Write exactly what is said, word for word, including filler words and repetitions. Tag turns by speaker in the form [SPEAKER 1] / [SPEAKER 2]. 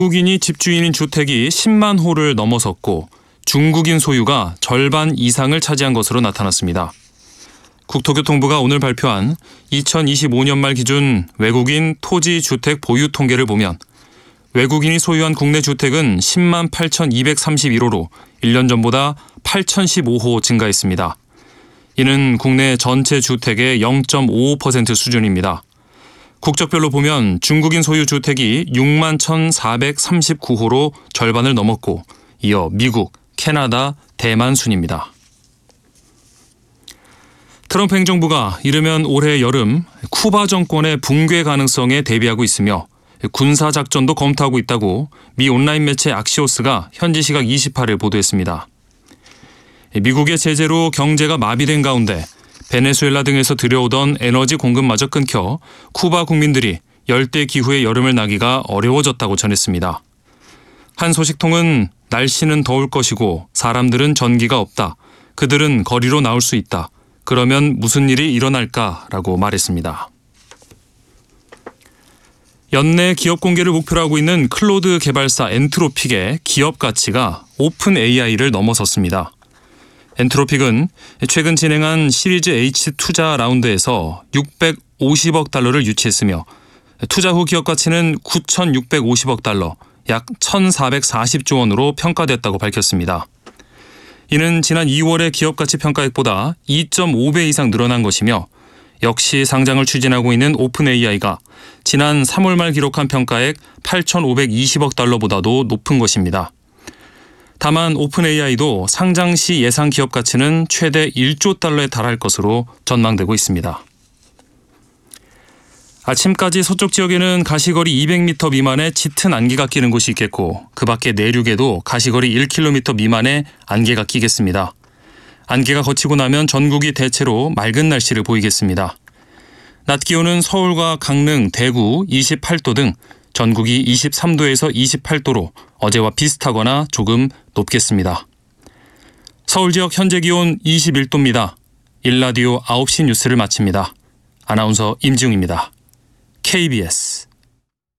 [SPEAKER 1] 중국인이 집주인인 주택이 십만 호를 넘어섰고 중국인 소유가 절반 이상을 차지한 것으로 나타났습니다. 국토교통부가 오늘 발표한 이천이십오 년 말 기준 외국인 토지 주택 보유 통계를 보면 외국인이 소유한 국내 주택은 십만 팔천이백삼십일 호로 일 년 전보다 팔천십오 호 증가했습니다. 이는 국내 전체 주택의 영 점 오오 퍼센트 수준입니다. 국적별로 보면 중국인 소유 주택이 육만 천사백삼십구 호로 절반을 넘었고 이어 미국, 캐나다, 대만 순입니다. 트럼프 행정부가 이르면 올해 여름 쿠바 정권의 붕괴 가능성에 대비하고 있으며 군사작전도 검토하고 있다고 미 온라인 매체 악시오스가 현지 시각 이십팔 일 보도했습니다. 미국의 제재로 경제가 마비된 가운데 베네수엘라 등에서 들여오던 에너지 공급마저 끊겨 쿠바 국민들이 열대 기후의 여름을 나기가 어려워졌다고 전했습니다. 한 소식통은 날씨는 더울 것이고 사람들은 전기가 없다. 그들은 거리로 나올 수 있다. 그러면 무슨 일이 일어날까라고 말했습니다. 연내 기업 공개를 목표로 하고 있는 클로드 개발사 엔트로픽의 기업 가치가 오픈 에이아이를 넘어섰습니다. 엔트로픽은 최근 진행한 시리즈 H 투자 라운드에서 육백오십억 달러를 유치했으며 투자 후 기업 가치는 구천육백오십억 달러, 약 천사백사십조 원으로 평가됐다고 밝혔습니다. 이는 지난 이월의 기업 가치 평가액보다 이 점 오 배 이상 늘어난 것이며 역시 상장을 추진하고 있는 오픈 에이아이가 지난 삼월 말 기록한 평가액 팔천오백이십억 달러보다도 높은 것입니다. 다만 오픈 에이아이도 상장 시 예상 기업 가치는 최대 일조 달러에 달할 것으로 전망되고 있습니다. 아침까지 서쪽 지역에는 가시거리 이백 미터 미만의 짙은 안개가 끼는 곳이 있겠고 그 밖에 내륙에도 가시거리 일 킬로미터 미만의 안개가 끼겠습니다. 안개가 걷히고 나면 전국이 대체로 맑은 날씨를 보이겠습니다. 낮 기온은 서울과 강릉, 대구 이십팔 도 등 전국이 이십삼 도에서 이십팔 도로 어제와 비슷하거나 조금 높겠습니다. 서울 지역 현재 기온 이십일 도입니다. 일라디오 아홉 시 뉴스를 마칩니다. 아나운서 임지웅입니다. 케이비에스